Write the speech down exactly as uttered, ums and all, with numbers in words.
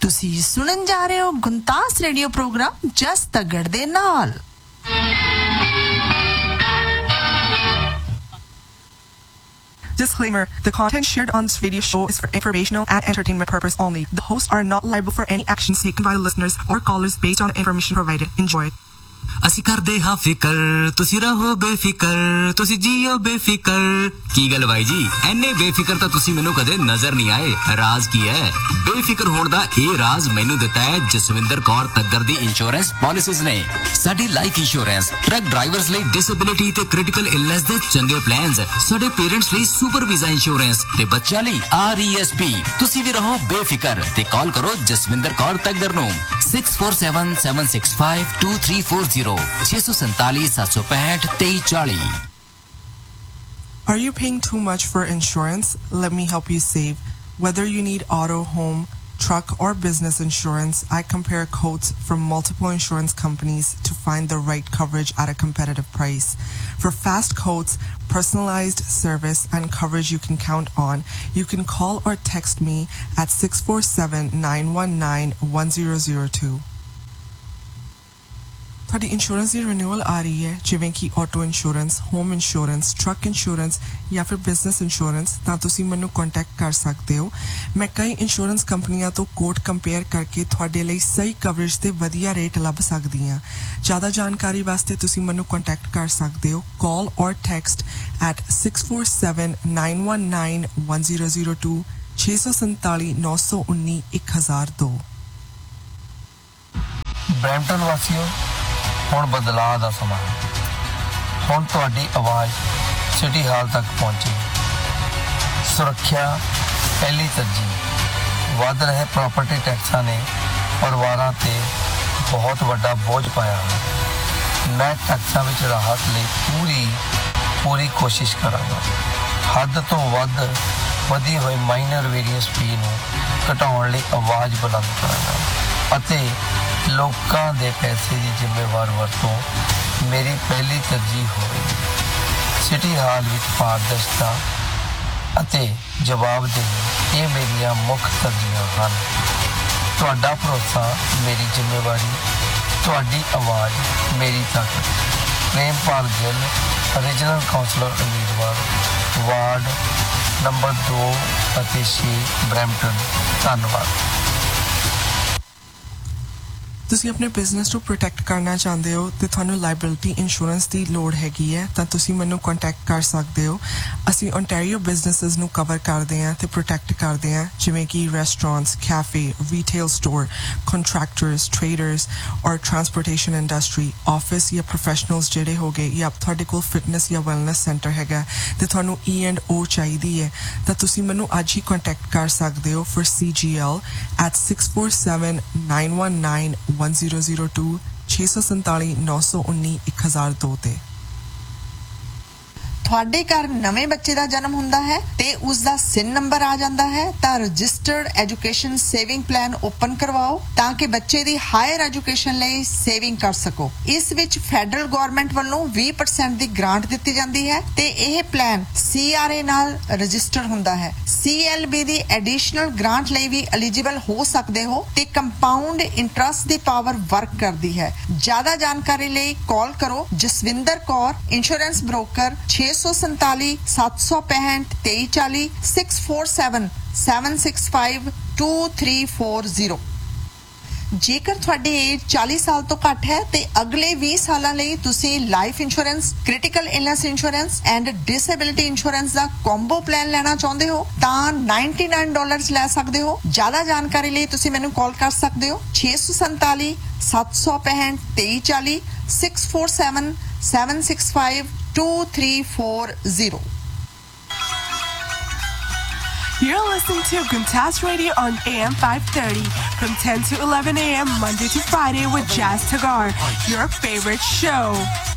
ਤੁਸੀਂ ਸੁਣਨ ਜਾ ਰਹੇ ਹੋ ਗੁੰਤਾਸ ਰੇਡੀਓ ਪ੍ਰੋਗਰਾਮ ਜਸ ਤਗੜ ਦੇ ਨਾਲ। Disclaimer, the content shared on this radio show is for informational and entertainment purpose only. The hosts are not liable for any actions taken by listeners or callers based on the information provided. Enjoy. ਅਸੀਂ ਕਰਦੇ ਹਾਂ ਫਿਕਰ ਤੁਸੀਂ ਰਹੋ ਬੇਫਿਕਰ ਤੁਸੀਂ JIO ਬੇਫਿਕਰ। ਕੀ ਗੱਲ ਬਾਈ ਜੀ ਐਨੇ ਬੇਫਿਕਰ ਤਾਂ ਤੁਸੀਂ ਮੈਨੂੰ ਕਦੇ ਨਜ਼ਰ ਨਹੀਂ ਆਏ। ਰਾਜ਼ ਕੀ ਹੈ ਬੇਫਿਕਰ ਹੋਣ ਦਾ? ਇਹ ਰਾਜ਼ ਮੈਨੂੰ ਦਿੱਤਾ ਹੈ ਜਸਵਿੰਦਰ ਕੌਰ ਤੱਗਰ ਦੀ ਇੰਸ਼ੋਰੈਂਸ ਪਾਲਿਸੀਜ਼ ਨੇ। ਸਾਡੀ ਲਾਈਫ ਇੰਸ਼ੋਰੈਂਸ, ਟਰੱਕ ਡਰਾਈਵਰਸ ਲਈ ਡਿਸੇਬਿਲਿਟੀ ਤੇ ਕ੍ਰਿਟੀਕਲ ਇਲਨੈਸ ਦੇ ਚੰਗੇ ਪਲਾਨਸ, ਸਾਡੇ ਪੇਰੈਂਟਸ ਲਈ ਸੁਪਰ ਵੀਜ਼ਾ ਇੰਸ਼ੋਰੈਂਸ ਤੇ ਬੱਚਿਆਂ ਲਈ ਆਰ ਈ ਐਸ ਪੀ। ਤੁਸੀਂ ਵੀ ਰਹੋ ਬੇਫਿਕਰ ਤੇ ਕਾਲ ਕਰੋ ਜਸਵਿੰਦਰ ਕੌਰ ਤੱਗਰ ਨੂੰ six four seven seven six five two three four zero six four seven seven seven five two three four zero. Are you paying too much for insurance? Let me help you save. Whether you need auto, home, truck, or business insurance, I compare quotes from multiple insurance companies to find the right coverage at a competitive price. For fast quotes, personalized service, and coverage you can count on, you can call or text me at six four seven nine one nine one zero zero two. ਤੁਹਾਡੀ insurance ਦੀ renewal ਆ ਰਹੀ ਹੈ, ਜਿਵੇਂ ਕਿ auto insurance, home insurance, truck insurance ਜਾਂ ਫਿਰ business insurance, ਤਾਂ ਤੁਸੀਂ ਮੈਨੂੰ ਕੰਟੈਕਟ ਕਰ ਸਕਦੇ ਹੋ। ਮੈਂ ਕਈ ਇੰਸ਼ੋਰੈਂਸ ਕੰਪਨੀਆਂ ਤੋਂ ਕੋਟ ਕੰਪੇਅਰ ਕਰਕੇ ਤੁਹਾਡੇ ਲਈ ਸਹੀ ਕਵਰੇਜ ਤੇ ਵਧੀਆ ਰੇਟ ਲੱਭ ਸਕਦੀ ਹਾਂ। ਜ਼ਿਆਦਾ ਜਾਣਕਾਰੀ ਵਾਸਤੇ ਤੁਸੀਂ ਮੈਨੂੰ ਕੰਟੈਕਟ ਕਰ ਸਕਦੇ ਹੋ। ਕਾਲ ਔਰ text at six four seven nine one nine one zero zero two six four seven seven nine one nine one zero zero two। Brampton ਵਾਸੀਓ, ਹੁਣ ਬਦਲਾਅ ਦਾ ਸਮਾਂ। ਹੁਣ ਤੁਹਾਡੀ ਆਵਾਜ਼ ਸਿਟੀ ਹਾਲ ਤੱਕ ਪਹੁੰਚੀ। ਸੁਰੱਖਿਆ ਪਹਿਲੀ ਤਰਜੀਹ। ਵੱਧ ਰਹੇ ਪ੍ਰਾਪਰਟੀ ਟੈਕਸਾਂ ਨੇ ਪਰਿਵਾਰਾਂ 'ਤੇ ਬਹੁਤ ਵੱਡਾ ਬੋਝ ਪਾਇਆ ਹੈ। ਮੈਂ ਟੈਕਸਾਂ ਵਿੱਚ ਰਾਹਤ ਲਈ ਪੂਰੀ ਪੂਰੀ ਕੋਸ਼ਿਸ਼ ਕਰਾਂਗਾ। ਹੱਦ ਤੋਂ ਵੱਧ ਵਧੀ ਹੋਈ ਮਾਈਨਰ ਵੇਰੀਅੰਸ ਫੀ ਨੂੰ ਘਟਾਉਣ ਲਈ ਆਵਾਜ਼ ਬੁਲੰਦ ਕਰਾਂਗਾ ਅਤੇ ਲੋਕਾਂ ਦੇ ਪੈਸੇ ਦੀ ਜ਼ਿੰਮੇਵਾਰ ਵਰਤੋਂ ਮੇਰੀ ਪਹਿਲੀ ਤਰਜੀਹ ਹੋਵੇਗੀ। ਸਿਟੀ ਹਾਲ ਵਿੱਚ ਪਾਰਦਰਸ਼ਤਾ ਅਤੇ ਜਵਾਬਦੇਹੀ ਇਹ ਮੇਰੀਆਂ ਮੁੱਖ ਤਰਜੀਹਾਂ ਹਨ। ਤੁਹਾਡਾ ਭਰੋਸਾ ਮੇਰੀ ਜ਼ਿੰਮੇਵਾਰੀ, ਤੁਹਾਡੀ ਆਵਾਜ਼ ਮੇਰੀ ਤਾਕਤ। ਪ੍ਰੇਮਪਾਲ ਗਿੱਲ, ਰੀਜਨਲ ਕਾਉਂਸਲਰ ਉਮੀਦਵਾਰ, ਵਾਰਡ ਨੰਬਰ ਦੋ ਅਤੇ ਛੇ, ਬਰੈਂਪਟਨ। ਧੰਨਵਾਦ। ਤੁਸੀਂ ਆਪਣੇ ਬਿਜ਼ਨਸ ਨੂੰ ਪ੍ਰੋਟੈਕਟ ਕਰਨਾ ਚਾਹੁੰਦੇ ਹੋ ਤੇ ਤੁਹਾਨੂੰ ਲਾਇਬਿਲਿਟੀ ਇੰਸ਼ੋਰੈਂਸ ਦੀ ਲੋੜ ਹੈਗੀ ਹੈ, ਤਾਂ ਤੁਸੀਂ ਮੈਨੂੰ ਕੰਟੈਕਟ ਕਰ ਸਕਦੇ ਹੋ। ਅਸੀਂ ਓਨਟਾਰੀਓ ਬਿਜ਼ਨੈਸਿਸ ਨੂੰ ਕਵਰ ਕਰਦੇ ਹਾਂ ਤੇ ਪ੍ਰੋਟੈਕਟ ਕਰਦੇ ਹਾਂ, ਜਿਵੇਂ ਕਿ restaurants, cafe, retail store, contractors, traders ਔਰ ਟਰਾਂਸਪੋਰਟੇਸ਼ਨ ਇੰਡਸਟਰੀ, ਆਫਿਸ ਜਾਂ ਪ੍ਰੋਫੈਸ਼ਨਲਸ ਜਿਹੜੇ ਹੋ ਗਏ, ਜਾਂ ਤੁਹਾਡੇ ਕੋਲ ਫਿਟਨੈਸ ਜਾਂ ਵੈਲਨੈਸ ਸੈਂਟਰ ਹੈਗਾ ਤੇ ਤੁਹਾਨੂੰ ਈ ਐਂਡ ਓ ਚਾਹੀਦੀ ਹੈ, ਤਾਂ ਤੁਸੀਂ ਮੈਨੂੰ ਅੱਜ ਹੀ ਕੰਟੈਕਟ ਕਰ ਸਕਦੇ ਹੋ ਫॉर ਸੀ ਜੀ L at six four seven nine one nine one zero zero two six four seven seven nine one nine one zero zero two ਤੇ। ਤੁਹਾਡੇ ਘਰ ਨਵੇਂ ਬੱਚੇ ਦਾ ਜਨਮ ਹੁੰਦਾ ਹੈ ਤੇ ਉਸ ਦਾ ਸਿਨ ਨੰਬਰ ਆ ਜਾਂਦਾ ਹੈ, ਤਾਂ registered education saving plan open ਕਰਵਾਓ ਤਾਂ ਕਿ ਬੱਚੇ ਦੀ ਹਾਇਰ ਐਜੂਕੇਸ਼ਨ ਲਈ ਸੇਵਿੰਗ ਕਰ ਸਕੋ। ਇਸ ਵਿੱਚ ਫੈਡਰਲ ਗਵਰਨਮੈਂਟ ਵੱਲੋਂ twenty percent ਦੀ ਗ੍ਰਾਂਟ ਦਿੱਤੀ ਜਾਂਦੀ ਹੈ ਤੇ ਇਹ ਪਲਾਨ ਸੀ ਆਰ ਏ ਨਾਲ ਰਜਿਸਟਰ ਹੁੰਦਾ ਹੈ। ਸੀ ਐਲ ਬੀ ਦੀ ਐਡੀਸ਼ਨਲ ਗ੍ਰਾਂਟ ਲਈ ਵੀ ਐਲੀਜੀਬਲ ਹੋ ਸਕਦੇ ਹੋ ਤੇ ਕੰਪਾਊਂਡ ਇੰਟਰਸਟ ਦੀ ਪਾਵਰ ਵਰਕ ਕਰਦੀ ਹੈ। ਜ਼ਿਆਦਾ ਜਾਣਕਾਰੀ ਲਈ ਕਾਲ ਕਰੋ Jaswinder Kaur, insurance broker six four seven seven seven five five three four zero six four seven seven six five two three four zero। ਜੇਕਰ ਤੁਹਾਡੀ ਏਜ forty ਸਾਲ ਤੋਂ ਘੱਟ ਹੈ ਤੇ ਅਗਲੇ twenty ਸਾਲਾਂ ਲਈ ਤੁਸੀਂ life insurance, critical illness insurance and disability insurance the combo plan ਲੈਣਾ ਚਾਹੁੰਦੇ ਹੋ ਤਾਂ ninety-nine dollars ਲੈ ਸਕਦੇ ਹੋ। ਜ਼ਿਆਦਾ ਜਾਣਕਾਰੀ ਲਈ ਤੁਸੀਂ ਮੈਨੂੰ ਕਾਲ ਕਰ ਸਕਦੇ ਹੋ six four seven seven seven five five three four zero six four seven seven six five two three four zero। You're listening to Guntas Radio on A M five thirty from ten to eleven a.m. Monday to Friday with Jazz Tagar, your favorite show.